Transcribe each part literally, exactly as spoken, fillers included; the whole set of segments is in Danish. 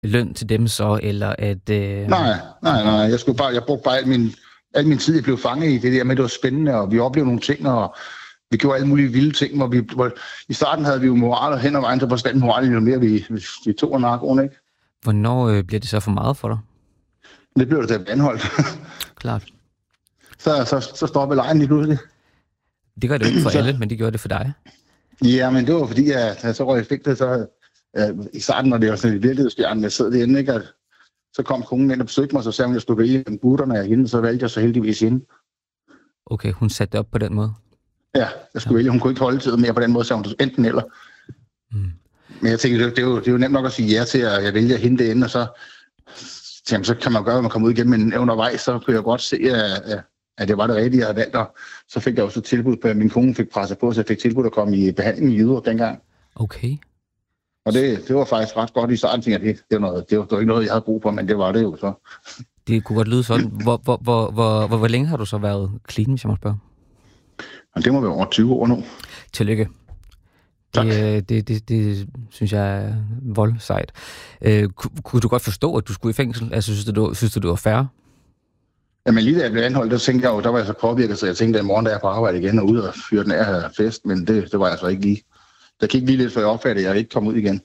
løn til dem så, eller at... Øh... Nej, nej, nej. Jeg, skulle bare, jeg brugte bare al min, al min tid, jeg blev fanget i det der med, det var spændende, og vi oplevede nogle ting, og vi gjorde alle mulige vilde ting, hvor vi... Hvor, i starten havde vi jo moral, og hen ad vejen, så forsvandt moralen jo mere, vi, vi, vi tog en narkoen, ikke? Hvornår øh, bliver det så for meget for dig? Det blev det da anholdt. Klart. Så, så, så stopper lejen lige pludselig. Det gør det ikke for så, alle, men det gjorde det for dig. Ja, men det var fordi, at jeg så røg jeg fik det, så uh, i starten, når det var sådan et virkelighedsstjerne, jeg sad derinde, ikke? At, så kom konen ind og besøgte mig, så sagde hun, at jeg skulle vælge en gutterne af hende, så valgte jeg så heldigvis hende. Okay, hun satte det op på den måde? Ja, jeg skulle ja. vælge. Hun kunne ikke holde tiden mere på den måde, så hun enten eller. Mm. Men jeg tænkte, det, det, er jo, det er jo nemt nok at sige ja til, at jeg vælger hende derinde, og så, jamen, så kan man gøre, at man kommer ud igennem, men undervejs, så kunne jeg godt se, at, at det var det rigtige, jeg havde valgt, og så fik jeg også tilbud på, at min kone fik presset på, så jeg fik tilbud at komme i behandling i Jyderup dengang. Okay. Og det, det var faktisk ret godt i starten, tænkte jeg, det, det, var noget, det, var, det var ikke noget, jeg havde brug for, men det var det jo så. Det kunne godt lyde sådan. Hvor, hvor, hvor, hvor, hvor, hvor længe har du så været clean, hvis jeg må spørge? Og det må være over tyve år nu. Tillykke. Det, det, det, det synes jeg er voldsejt. Øh, kunne, kunne du godt forstå, at du skulle i fængsel? Altså, synes du, synes du, det var fair? Jamen lige da jeg blev anholdt, der tænkte jeg jo, der var jeg så påvirket, så jeg tænkte, at i morgen der er jeg på arbejde igen og ud og fyre den her fest, men det, det var jeg så ikke lige. Der gik lige lidt, før jeg opfattede, at jeg ikke kom ud igen.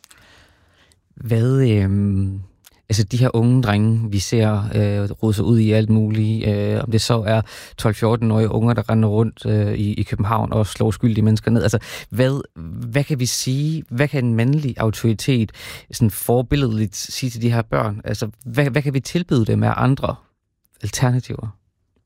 Hvad, øh, altså de her unge drenge, vi ser øh, rode sig ud i alt muligt, øh, om det så er tolv-fjorten-årige unger, der render rundt øh, i, i København og slår skyldige mennesker ned. Altså, hvad, hvad kan vi sige, hvad kan en mandlig autoritet sådan forbilledeligt sige til de her børn? Altså, hvad, hvad kan vi tilbyde dem af andre alternativer?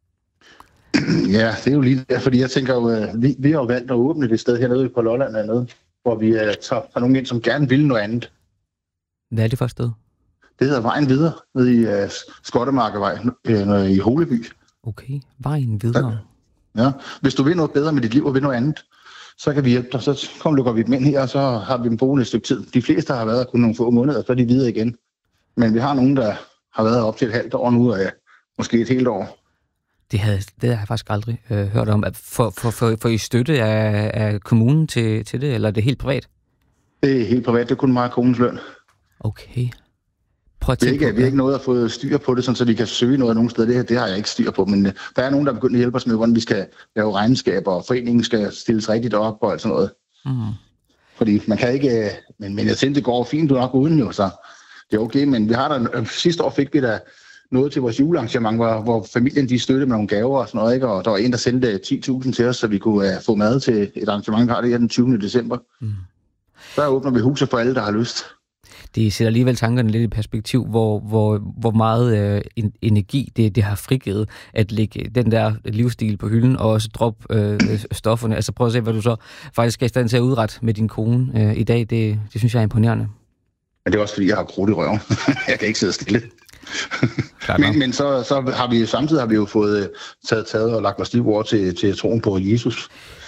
Ja, det er jo lige der, fordi jeg tænker jo, at vi, vi har jo valgt at åbne det sted hernede på Lolland hernede, hvor vi uh, tager, tager nogen ind, som gerne vil noget andet. Hvad er det for et sted? Det hedder Vejen Videre, nede i uh, Skottemarkevej, uh, i Holeby. Okay, Vejen Videre. Ja. Ja, hvis du vil noget bedre med dit liv og vil noget andet, så kan vi hjælpe dig. Så kom, lukker vi dem ind her, og så har vi dem boende et stykke tid. De fleste har været kun nogle få måneder, så er de videre igen. Men vi har nogen, der har været op til et halvt år nu, og ja, måske et helt år. Det, havde, det har jeg faktisk aldrig øh, hørt om. For, for, for, for I støtte af, af kommunen til, til det, eller er det helt privat? Det er helt privat. Det er kun meget kommunens løn. Okay. Prøv at vi, er ikke, vi har ikke noget at få styr på det, sådan, så vi kan søge noget nogen steder. Det her, det har jeg ikke styr på, men uh, der er nogen, der er begyndt at hjælpe os med, hvordan vi skal lave regnskaber, og foreningen skal stilles rigtigt op og alt sådan noget. Mm. Fordi man kan ikke... Uh, men, men jeg tænkte, det går fint, du nok uden jo, så det er okay. Men vi har da... Uh, sidste år fik vi da noget til vores julearrangement, hvor, hvor familien de støttede med nogle gaver og sådan noget, ikke? Og der var en, der sendte ti tusind til os, så vi kunne uh, få mad til et arrangement, vi har det her den tyvende december. Mm. Der åbner vi huset for alle, der har lyst. Det sætter alligevel tankerne lidt i perspektiv, hvor, hvor, hvor meget øh, energi det, det har frigivet at lægge den der livsstil på hylden, og også droppe øh, stofferne. Altså prøv at se, hvad du så faktisk er i stand til at udrette med din kone øh, i dag. Det, det synes jeg er imponerende. Men det er også fordi, jeg har krudt i røven. Jeg kan ikke sidde stille. men men så, så har vi samtidig har vi jo fået taget, taget og lagt vores liv over til, til troen på Jesus.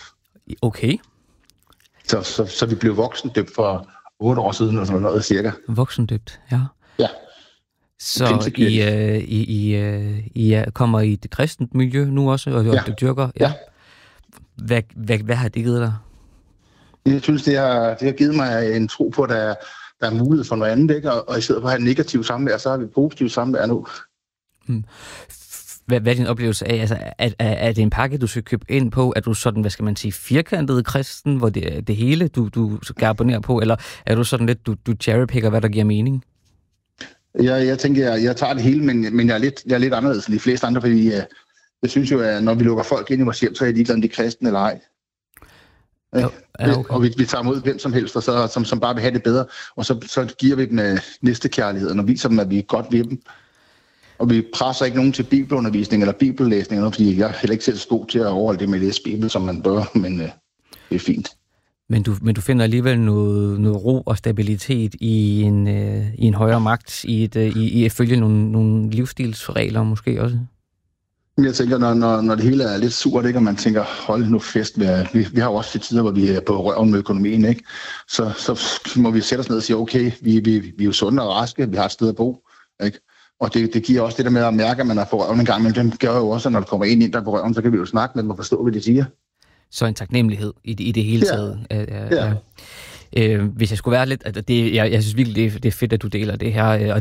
Okay. Så, så, så vi blev voksendøbt for otte år siden, og sådan noget, cirka. Voksendøbt, ja. Ja. Så I, uh, I, I, uh, I kommer i et kristent miljø nu også, og ja. Du dyrker? Ja. ja. Hvad, hvad, hvad har det givet dig? Jeg synes, det har, det har givet mig en tro på, at der, der er mulighed for noget andet, ikke? Og, og i stedet for at have negativt samvær, så har vi positivt samvær nu. Hmm. Hvad, hvad er din oplevelse af? Altså, er, er, er det en pakke, du skal købe ind på? Er du sådan, hvad skal man sige, firkantet kristen, hvor det er det hele, du, du skal abonnere på? Eller er du sådan lidt, du, du cherrypicker, hvad der giver mening? Jeg, jeg tænker, jeg, jeg tager det hele, men, men jeg, er lidt, jeg er lidt anderledes end de fleste andre, fordi jeg, jeg synes jo, at når vi lukker folk ind i vores hjem, så er jeg ligeglad, om de er kristne eller ej. Jo, ja, okay. Og vi, vi tager mod hvem som helst, og så, som, som bare vil have det bedre, og så, så giver vi dem uh, næstekærligheden og viser dem, at vi er godt ved dem. Og vi presser ikke nogen til bibelundervisning eller bibellæsning, eller noget, fordi jeg er heller ikke selv så god til at overholde det med at læse bibel, som man bør, men uh, det er fint. Men du, men du finder alligevel noget, noget ro og stabilitet i en, uh, i en højere magt, i, et, uh, i, i at følge nogle, nogle livsstilsregler måske også? Jeg tænker, når, når, når det hele er lidt surt, ikke, og man tænker, hold nu fest, med, vi, vi har jo også til tider, hvor vi er på røven med økonomien, ikke? Så, så må vi sætte os ned og sige, okay, vi, vi, vi er jo sunde og raske, vi har et sted at bo, ikke? Og det, det giver også det der med at mærke, at man er på røven en gang, men det gør jo også, at når der kommer en ind der på røven, så kan vi jo snakke med dem og forstå, hvad de siger. Så en taknemmelighed i det, i det hele taget. Ja. Ja. Ja. Øh, hvis jeg skulle være lidt... Altså det, jeg, jeg synes virkelig, det er, det er fedt, at du deler det her. Og